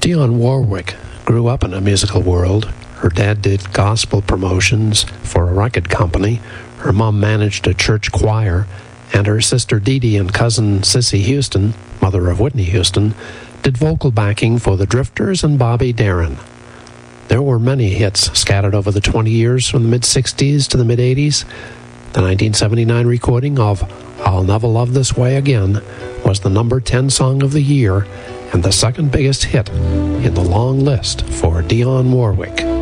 Dionne Warwick grew up in a musical world. Her dad did gospel promotions for a record company. Her mom managed a church choir, and her sister Dee Dee and cousin Cissy Houston, mother of Whitney Houston, did vocal backing for the Drifters and Bobby Darin. There were many hits scattered over the 20 years from the mid-60s to the mid-80s. The 1979 recording of I'll Never Love This Way Again was the number 10 song of the year and the second biggest hit in the long list for Dionne Warwick.